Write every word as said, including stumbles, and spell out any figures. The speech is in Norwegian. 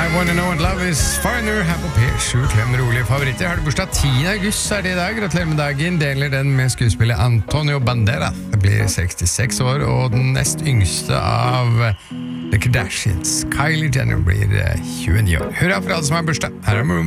Wanna Know What Love Is Foreigner her på P sju. Klem rolige favoritter. Har du bursdag tiende august, så er det i dag. Gratulerer med dagen. Deler den med skuespiller Antonio Banderas. Det blir sekstiseks år, og den nest yngste av The Kardashians, Kylie Jenner, blir tjueni år. Hurra for alle som har bursdag. Her er Maroon